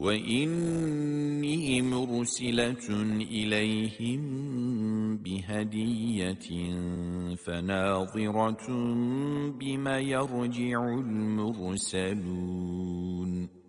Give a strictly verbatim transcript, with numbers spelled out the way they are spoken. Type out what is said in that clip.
وإني مرسلة إليهم بهدية فناظرة بما يرجع المرسلون